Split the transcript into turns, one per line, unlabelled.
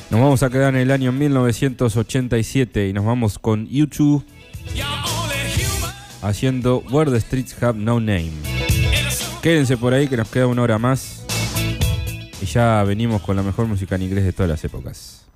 Nos vamos a quedar en el año 1987 y nos vamos con U2 haciendo Where the Streets Have No Name. Quédense por ahí que nos queda una hora más y ya venimos con la mejor música en inglés de todas las épocas.